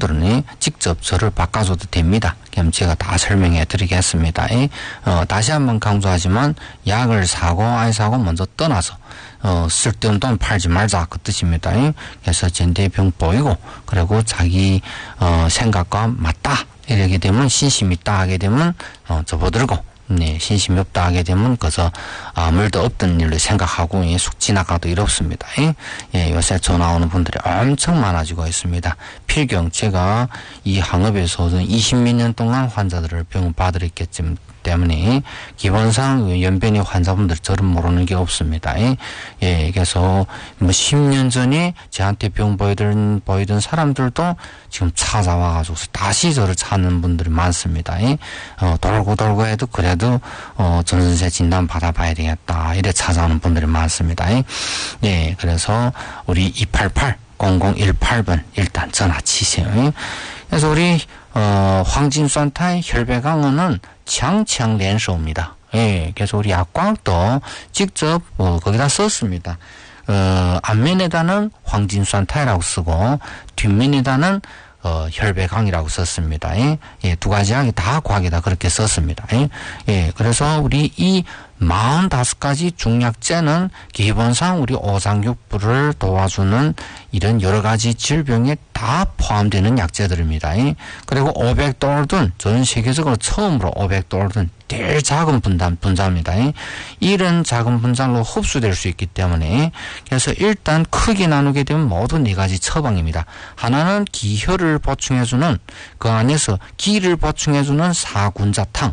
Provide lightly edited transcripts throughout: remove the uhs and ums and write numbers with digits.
분들은 직접 저를 바꿔줘도 됩니다. 그럼 제가 다 설명해 드리겠습니다. 다시 한번 강조하지만 약을 사고 안 사고 먼저 떠나서 쓸데없는 돈 팔지 말자 그 뜻입니다. 그래서 전대병 보이고 그리고 자기 생각과 맞다 이렇게 되면 신심 있다 하게 되면 접어들고 신심이 없다 하게 되면 그래서 아무 일도 없던 일로 생각하고 쑥 지나가도 이렇습니다. 요새 전화 오는 분들이 엄청 많아지고 있습니다. 필경 제가 이 항업에서 20몇 년 동안 환자들을 병원 받으랬기 때문에 기본상 연변이 환자분들 저를 모르는 게 없습니다. 그래서 10년 전에 저한테 병 보이던 사람들도 지금 찾아와가지고 다시 저를 찾는 분들이 많습니다. 돌고 해도 그래도 전선세 진단 받아봐야 되겠다 이래 찾아오는 분들이 많습니다. 그래서 우리 288-0018번 일단 전화 치세요. 그래서 우리 황진수한테 혈배강은은强强联手입니다. 그래서 우리 약광도 직접 거기다 썼습니다. 앞면에다는 황진수한테라고 쓰고 뒷면에다는 혈배강이라고 썼습니다. 두 가지 약이 다 과학에다 그렇게 썼습니다. 그래서 우리 이 45가지 중약제는 기본상 우리 오장육부를 도와주는 이런 여러 가지 질병에 다 포함되는 약제들입니다. 그리고 500돌든 전 세계적으로 처음으로 500돌든 제일 작은 분자입니다. 이런 작은 분자로 흡수될 수 있기 때문에 그래서 일단 크게 나누게 되면 모두 4가지 처방입니다. 하나는 기혈을 보충해주는 그 안에서 기를 보충해주는 사군자탕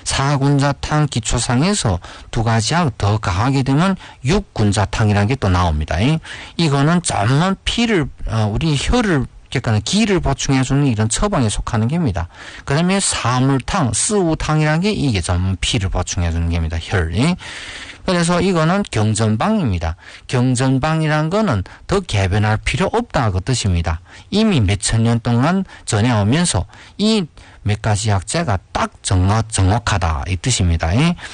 기초상에서 2가지 약 더 가하게 되면 육군자탕이라는 게 또 나옵니다. 이거는 전문 피를 우리 혈을 그러니까 기를 보충해주는 이런 처방에 속하는 겁니다. 그 다음에 사물탕, 스우탕이라는 게 이게 전문 피를 보충해주는 겁니다. 혈이. 그래서 이거는 경전방입니다. 경전방이라는 거는 더 개변할 필요 없다 그 뜻입니다. 이미 몇천 년 동안 전해오면서 이 몇 가지 약제가 딱 정확하다 이 뜻입니다.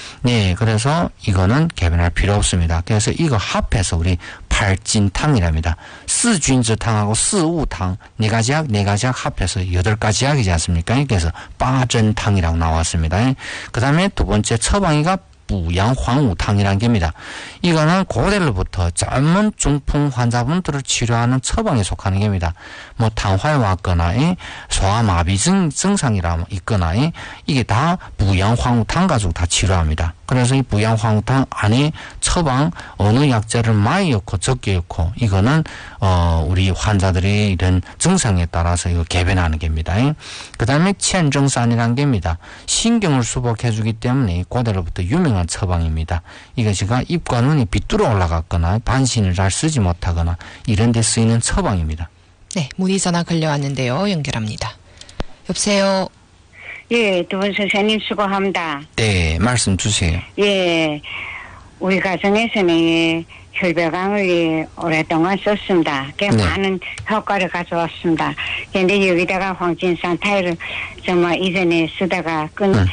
그래서 이거는 개변할 필요 없습니다. 그래서 이거 합해서 우리 팔진탕이랍니다. 스쥔즈탕하고 스우탕 4가지 약 합해서 8가지 약이지 않습니까? 그래서 빠전탕이라고 나왔습니다. 그 다음에 두 번째 처방이가 부양황우탕이라는 겁니다. 이거는 고대로부터 전문 중풍 환자분들을 치료하는 처방에 속하는 겁니다. 당화에 왔거나 소아마비 증상이라 있거나 이게 다 부양황우탕 가지고 다 치료합니다. 그래서 이 부양황우탕 안에 처방 어느 약제를 많이 넣고 적게 넣고 이거는 우리 환자들의 이런 증상에 따라서 이거 개변하는 겁니다. 그 다음에 첸정산이라는 겁니다. 신경을 수복해주기 때문에 고대로부터 유명한 처방입니다. 이것이가 입과 눈이 비뚤어 올라갔거나 반신을 잘 쓰지 못하거나 이런 데 쓰이는 처방입니다. 네, 문의 전화 걸려왔는데요. 연결합니다. 여보세요. 예, 두 분 선생님 수고합니다. 네, 말씀 주세요. 예, 우리 가정에서는 혈배강을 오랫동안 썼습니다. 많은 효과를 가져왔습니다. 그런데 여기다가 황진산 타이를 정말 이전에 쓰다가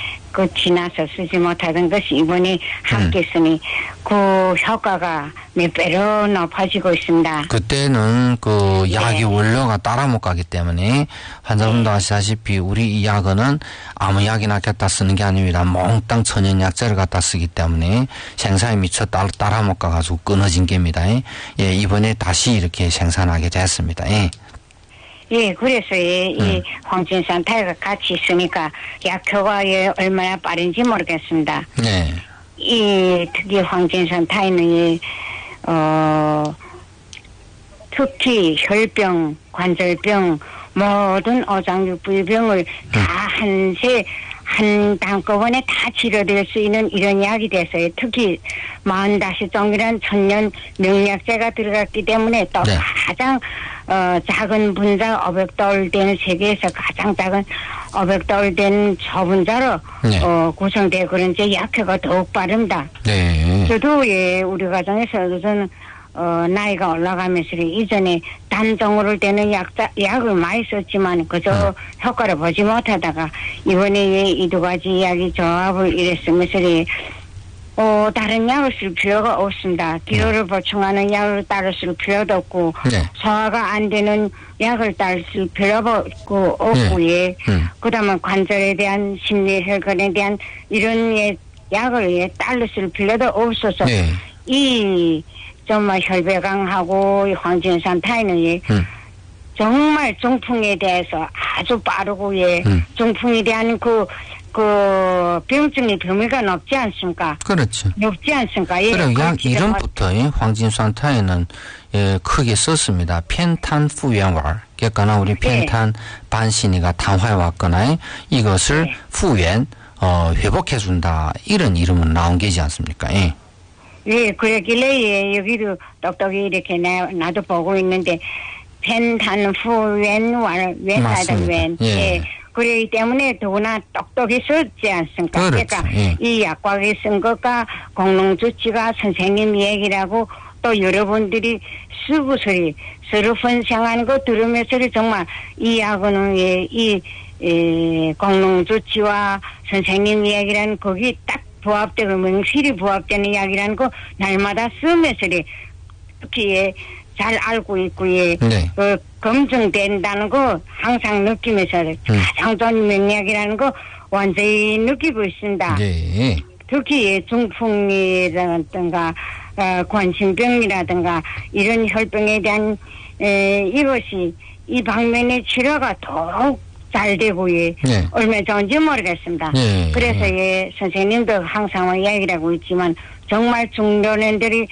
지나서 쓰지 못하던 것이 이번에 함께 쓰니 그 효과가 몇 배로 높아지고 있습니다. 그때는 그 약의 원료가 따라 못 가기 때문에 환자분도 아시다시피 우리 이 약은 아무 약이나 갖다 쓰는 게 아닙니다. 몽땅 천연약재를 갖다 쓰기 때문에 생산에 미처 따라 못 가가지고 끊어진 겁니다. 이번에 다시 이렇게 생산하게 됐습니다. 그래서 이 황진산 타이가 같이 있으니까 약효가 얼마나 빠른지 모르겠습니다. 네. 이 특히 황진산 타이는 특히 혈병, 관절병, 모든 오장육부병을 다 한꺼번에 다 치료될 수 있는 이런 약이 됐어요. 특히 45종이란 천년 명약제가 들어갔기 때문에 또 가장 작은 분자 500돌 된 세계에서 가장 작은 500돌 된 소분자로 구성되어 그런지 약효가 더욱 빠릅니다. 네. 저도 우리 가정에서 저는 나이가 올라가면서 이전에 단종으로 되는 약을 많이 썼지만 그저 효과를 보지 못하다가 이번에 이 2가지 약이 조합을 이랬으면서 다른 약을 쓸 필요가 없습니다. 기호를 보충하는 약을 따로 쓸 필요도 없고, 네. 소화가 안 되는 약을 따로 쓸 필요가 없고, 예. 그 다음에 관절에 대한 심리혈관에 대한 이런 약을 따로 쓸 필요도 없어서, 네. 이, 정말 혈배강하고 황진산타에는 예. 정말 중풍에 대해서 아주 빠르고, 예. 중풍에 대한 그 병증의 범위가 높지 않습니까? 그렇죠. 높지 않습니까? 예. 그리고 약 이름부터 황진산타에는 크게 썼습니다. 펜탄푸엔왈. 그러니까 우리 펜탄 반신이가 탄화해 왔거나 이것을 후엔 회복해준다. 이런 이름은 나온 게지 않습니까? 예. 예, 그랬길래 예, 여기도 똑똑히 이렇게 나도 보고 있는데 펜탄푸엔왈 웬하던 웬. 예. 그렇기 때문에 더구나 똑똑히 썼지 않습니까? 그렇죠. 그러니까 예. 이 약과에 쓴 것과 공농주치가 선생님 얘기라고 또 여러분들이 쓰고서리 서로 분享하는 거 들으면서 정말 이 약은 이 공농주치와 선생님 이야기라는 거기 딱 부합되고 명실이 부합되는 이야기라는 거 날마다 쓰면서 특히 잘 알고 있고, 예. 네. 검증된다는 거 항상 느끼면서 가장 좋은 명약이라는 거 완전히 느끼고 있습니다. 네. 특히 중풍이라든가, 관심병이라든가, 이런 혈병에 대한, 이것이, 이 방면의 치료가 더욱 잘 되고, 예. 네. 얼마 좋은지 모르겠습니다. 네. 그래서, 예, 선생님도 항상 이야기를 하고 있지만, 정말 중년들이,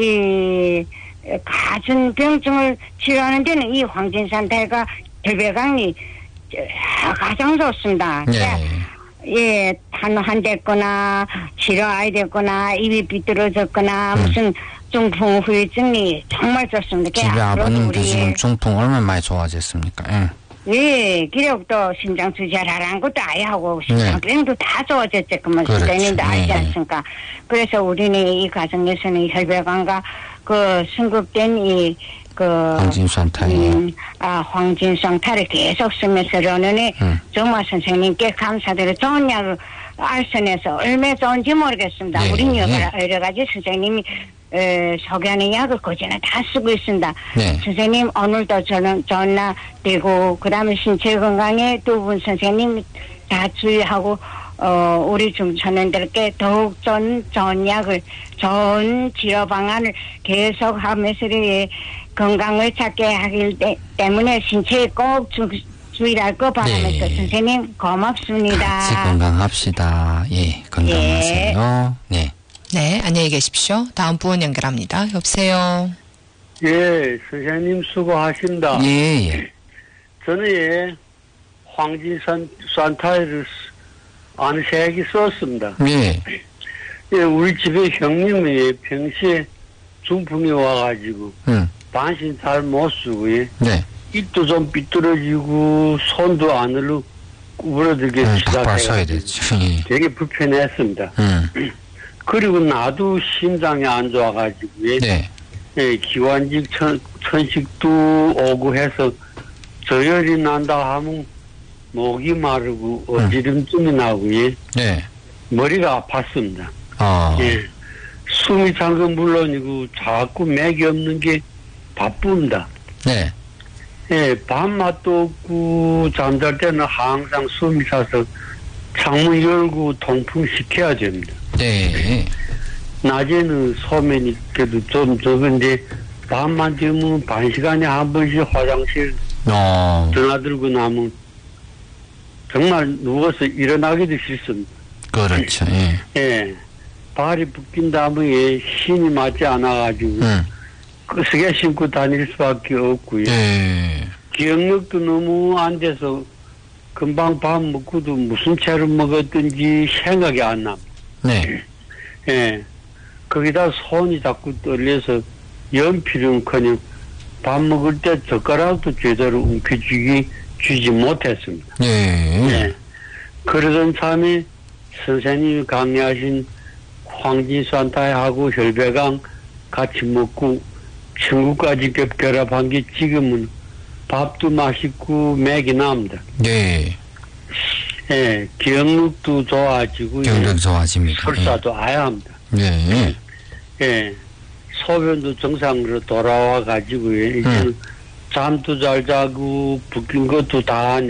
가진 병증을 치료하는 데는 이 황진산탈과 혈배강이 가장 좋습니다. 네. 예, 탄환됐거나 치료해야 됐거나 입이 비뚤어졌거나 무슨 중풍 후유증이 정말 좋습니다. 집에 아버님도 지금 중풍 얼마나 많이 좋아졌습니까? 예. 예, 기력도 심장 투자라는 것도 아예 하고 심장병도 다 좋아졌겠구만 선생님도 알지 않습니까? 그래서 우리는 이 과정에서는 혈배강과 그 승급된 황진산타에 황진산타를 계속 쓰면서는 정말 선생님께 감사드려 좋은 약을 알선해서 얼마나 좋은지 모르겠습니다. 네. 우리는 여러 가지 선생님이 소개하는 약을 거지나 다 쓰고 있습니다. 네. 선생님 오늘도 저는 전화 되고 그다음에 신체 건강에 두 분 선생님 다 주의하고 우리 중천원들께 더욱 좋은 약을 좋은 치료 방안을 계속하면서 건강을 찾게 하기 때문에 신체에 꼭 주의할 거 바라면서 네. 선생님 고맙습니다. 같이 건강합시다. 예, 건강하세요. 네. 네, 안녕히 계십시오. 다음 분 연결합니다. 여보세요. 예, 선생님 수고하십니다. 예. 저는 황진산타를 안색이 썼습니다. 예. 예, 우리 집에 형님이 평시에 중풍이 와가지고 반신 잘 못 쓰고 네. 입도 좀 삐뚤어지고 손도 안으로 구부러들게 바로 서야 되죠. 예. 되게 불편했습니다. 그리고 나도 심장이 안 좋아가지고 네. 예, 기관직 천식도 오고 해서 저혈이 난다 하면 목이 마르고 어지럼증이 나고 예. 네. 머리가 아팠습니다. 예. 숨이 찬 건 물론이고 자꾸 맥이 없는 게 바쁩니다. 네. 예, 밥맛도 없고 잠잘 때는 항상 숨이 차서 창문 열고 통풍시켜야 됩니다. 네. 낮에는 소면이 그래도 좀 적은데 밤만 되면 반 시간에 한 번씩 화장실 드나들고 나면 정말 누워서 일어나기도 싫습니다. 그렇죠. 예. 예. 발이 붓긴 다음에 신이 맞지 않아가지고 끄스게 신고 다닐 수밖에 없고요. 예. 기억력도 너무 안 돼서 금방 밥 먹고도 무슨 채를 먹었든지 생각이 안 납니다. 네. 예. 거기다 손이 자꾸 떨려서 연필은커녕 밥 먹을 때 젓가락도 제대로 움켜쥐지 못했습니다. 예. 예. 그러던 참에 선생님이 강의하신 황진산타하고 혈배강 같이 먹고 친구까지 결합한 게 지금은 밥도 맛있고 맥이 납니다. 네. 예, 기억력도 좋아지고 기억력 좋아집니다. 설사도 아야 합니다. 예. 예. 소변도 정상으로 돌아와 가지고요. 이제 잠도 잘 자고 붓긴 것도 다